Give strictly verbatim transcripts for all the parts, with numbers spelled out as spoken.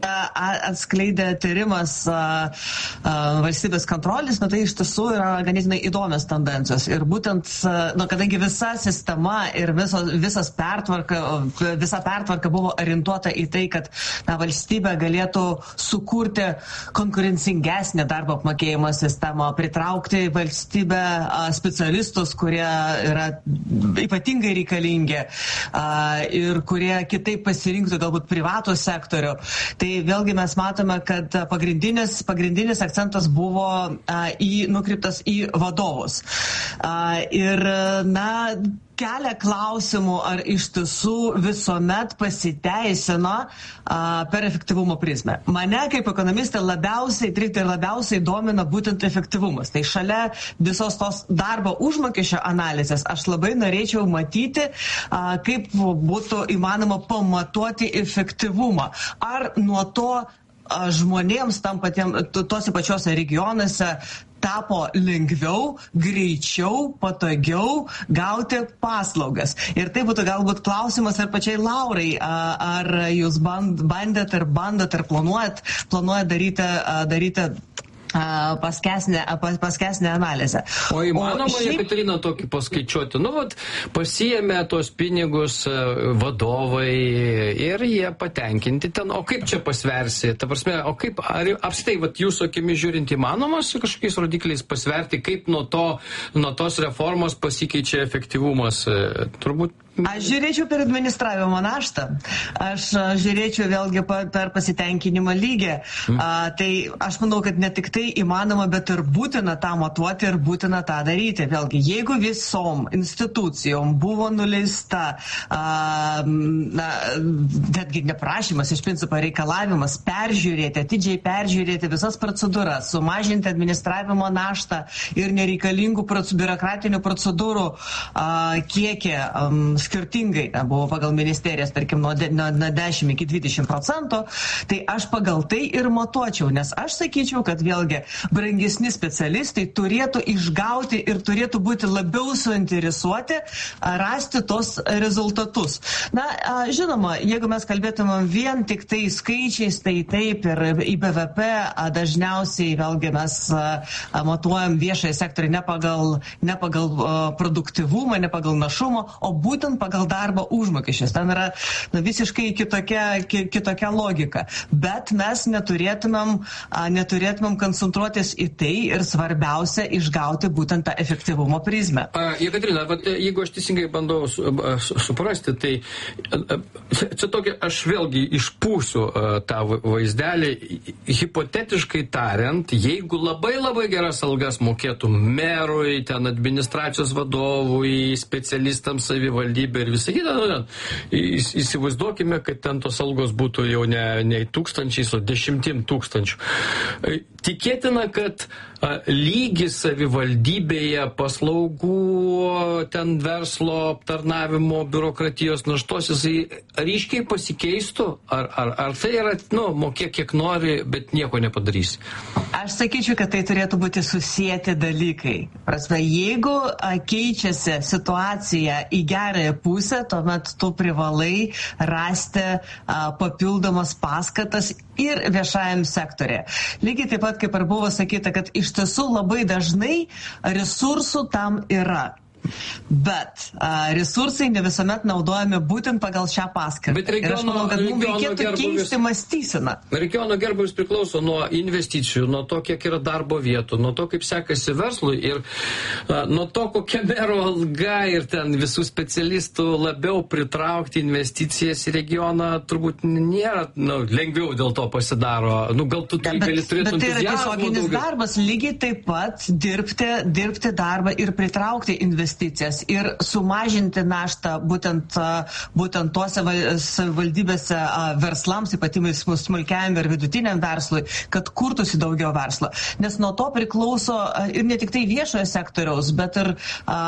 atskleidė tyrimas a, a, valstybės kontrolės, na tai iš tiesų yra ganėtinai įdomios tendencijos. Ir būtent, nu, kadangi visa sistema ir viso, visas pertvarka, visa pertvarka buvo orientuota į tai, kad na, valstybė galėtų sukurti konkurencingesnę darbo apmokėjimo sistemą, pritraukti valstybę a, specialistus, kurie yra ypatingai reikalingi a, ir kurie kitaip pasirinktų galbūt privatų sektorių. Tai vėlgi mes matome, kad pagrindinis, pagrindinis akcentas buvo a, į, nukreiptas į vadovus. A, ir, na, kelia klausimų, ar iš tiesų visuomet pasiteisino a, per efektyvumo prizmę. Mane kaip ekonomistą labiausiai, trikti ir labiausiai domina būtent efektyvumas. Tai šalia visos tos darbo užmokesčio analizės aš labai norėčiau matyti, a, kaip būtų įmanoma pamatuoti efektyvumą. Ar nuo to a, žmonėms tam patiem, tose pačiose regionuose tapo lengviau, greičiau, patogiau gauti paslaugas. Ir tai būtų galbūt klausimas ar pačiai Laurai, ar jūs bandėt ar bandot ar planuojat, planuojat daryti, daryti paskesnę, paskesnę analizę. O įmanoma, o šiaip... Jekaterina, tokį paskaičiuoti? Nu, vat, pasiėmė tos pinigus vadovai ir jie patenkinti ten. O kaip čia pasversi? Ta prasme, o kaip, ar apstai, vat, jūsų akimis žiūrint, įmanoma su kažkokiais rodikliais pasverti, kaip nuo, to, nuo tos reformos pasikeičia efektyvumas? Turbūt Aš žiūrėčiau per administravimo naštą. Aš žiūrėčiau vėlgi per pasitenkinimo lygį. Mm. A, tai aš manau, kad ne tik tai įmanoma, bet ir būtina tą matuoti ir būtina tą daryti. Vėlgi, jeigu visom institucijom buvo nuleista, a, na, netgi neprašymas, iš principo reikalavimas peržiūrėti, atidžiai peržiūrėti visas procedūras, sumažinti administravimo naštą ir nereikalingų proc- biurokratinių procedūrų a, kiekį, a, skirtingai na, buvo pagal ministerijas, tarkim, nuo, de, nuo, nuo dešimt iki dvidešimt procentų, tai aš pagal tai ir matuočiau, nes aš sakyčiau, kad vėlgi brangesni specialistai turėtų išgauti ir turėtų būti labiau suinteresuoti rasti tos rezultatus. Na, žinoma, jeigu mes kalbėtumėm vien tik tai skaičiais, tai taip ir į B V P dažniausiai vėlgi mes matuojam viešąjį sektorių ne pagal, ne pagal produktyvumą, ne pagal našumą, o būtent pagal darbo užmokesčius. Ten yra na, visiškai kitokia, ki, kitokia logika. Bet mes neturėtumėm, a, neturėtumėm koncentruotis į tai ir svarbiausia išgauti būtent tą efektyvumo prizmę. Jekaterina, jeigu aš teisingai bandau su, su, suprasti, tai čia tokia, aš vėlgi išpūsiu tą vaizdelį. Hipotetiškai tariant, jeigu labai labai geras algas mokėtų merui, ten administracijos vadovui, specialistams savivaldybei, ir visą kitą, nu, įsivaizduokime, kad ten tos algos būtų jau ne, ne tūkstančiais, o dešimtim tūkstančių. Tikėtina, kad a, lygis savivaldybėje paslaugų, ten verslo aptarnavimo, biurokratijos naštos, jisai ryškiai pasikeistų? Ar, ar, ar tai yra, nu, mokėk kiek nori, bet nieko nepadarysi? Aš sakyčiau, kad tai turėtų būti susijęti dalykai. Prasme, jeigu a, keičiasi situacija į gerąją pusę, tuomet tu privalai rasti a, papildomas paskatas ir viešajam sektorė. Lygiai taip pat, kaip ir buvo sakyta, kad iš tiesų labai dažnai resursų tam yra. Bet a, resursai ne visuomet naudojami būtent pagal šią paskirtį. Bet regiono, ir aš manau, kad mums reikėtų gerbūvis, keisti mąstyseną. Regiono gerbūvis priklauso nuo investicijų, nuo to, kiek yra darbo vietų, nuo to, kaip sekasi verslui ir a, nuo to, kokia mero alga ir ten visų specialistų labiau pritraukti investicijas į regioną turbūt nėra nu, lengviau dėl to pasidaro. Nu, gal tu tai gali turėti entuziazmą. Bet tai yra tiesioginis darbas, lygiai taip pat dirbti, dirbti darbą ir pritraukti investicijas. Ir sumažinti naštą būtent, būtent tuose savivaldybėse verslams, ypatingai smulkiajam ir vidutiniam verslui, kad kurtųsi daugiau verslo. Nes nuo to priklauso ir ne tik tai viešojo sektoriaus, bet ir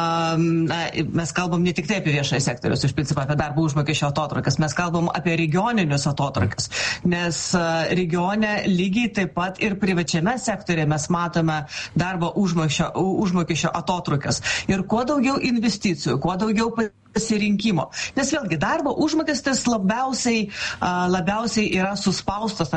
na, mes kalbam ne tik tai apie viešojo sektoriaus, iš principo apie darbo užmokesčio atotrūkius, mes kalbam apie regioninius atotrūkius. Nes regione lygiai taip pat ir privačiame sektorėje mes matome darbo užmokesčio, užmokesčio atotrūkius. Ir kuo daugiau investicijų, kuo daugiau pasirinkimo. Nes vėlgi darbo užmokestis labiausiai, labiausiai yra suspaustas